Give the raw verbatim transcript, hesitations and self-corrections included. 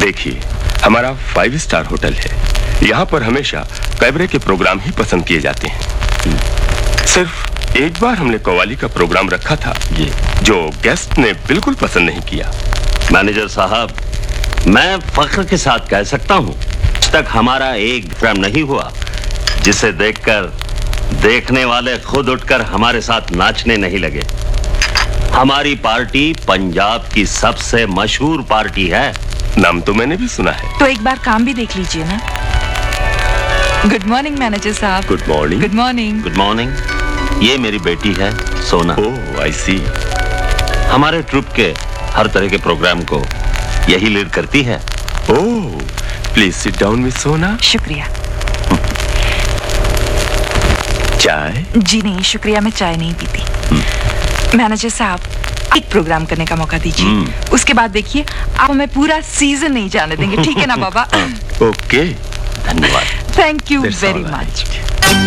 देखिए, हमारा five star hotel है। यहाँ पर हमेशा कैबरे के प्रोग्राम ही पसंद किए जाते हैं। सिर्फ एक बार हमने कव्वाली का प्रोग्राम रखा था, ये जो गेस्ट ने बिल्कुल पसंद नहीं किया। मैनेजर साहब, मैं फख्र के साथ कह सकता हूँ, आज तक हमारा एक प्रोग्राम नहीं हुआ जिसे देखकर देखने वाले खुद उठकर हमारे साथ नाचने नहीं लगे। हमारी पार्टी पंजाब की सबसे मशहूर पार्टी है। नाम तो मैंने भी सुना है। तो एक बार काम भी देख लीजिए ना। गुड मॉर्निंग मैनेजर साहब। Good morning. Good morning. Good morning. ये मेरी बेटी है सोना। ओह, आई सी। हमारे ट्रुप के हर तरह के प्रोग्राम को यही लीड करती है। ओह, प्लीज सिट डाउन मिस सोना। शुक्रिया। चाय? जी नहीं शुक्रिया, मैं चाय नहीं पीती। मैनेजर साहब, एक प्रोग्राम करने का मौका दीजिए, उसके बाद देखिए आप हमें पूरा सीजन नहीं जाने देंगे, ठीक है ना बाबा? ओके, धन्यवाद। Thank you very much.